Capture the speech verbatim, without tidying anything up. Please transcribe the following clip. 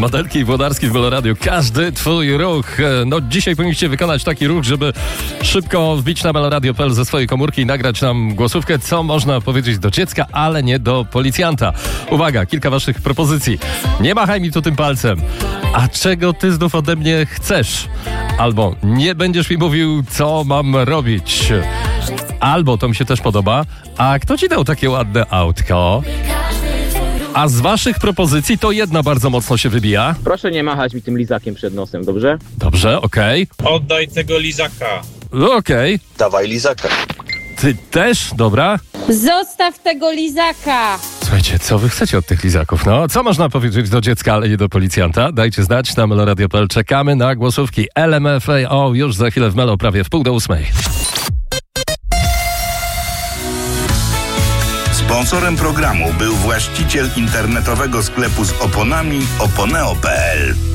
Modelki i Włodarski w Meloradiu. Każdy twój ruch. No dzisiaj powinniście wykonać taki ruch, żeby szybko wbić na meloradio kropka p l ze swojej komórki i nagrać nam głosówkę, co można powiedzieć do dziecka, ale nie do policjanta. Uwaga, kilka waszych propozycji. Nie machaj mi tu tym palcem. A czego ty znów ode mnie chcesz? Albo nie będziesz mi mówił, co mam robić. Albo, to mi się też podoba, a kto ci dał takie ładne autko? A z waszych propozycji to jedna bardzo mocno się wybija. Proszę nie machać mi tym lizakiem przed nosem, dobrze? Dobrze, okej. Oddaj tego lizaka. Okay. Okej. Okay. Dawaj lizaka. Ty też? Dobra. Zostaw tego lizaka! Słuchajcie, co wy chcecie od tych lizaków? No, co można powiedzieć do dziecka, ale nie do policjanta? Dajcie znać na meloradio kropka p l. Czekamy na głosówki. L M F A O już za chwilę w Melo, prawie w pół do ósmej. Sponsorem programu był właściciel internetowego sklepu z oponami oponeo kropka p l.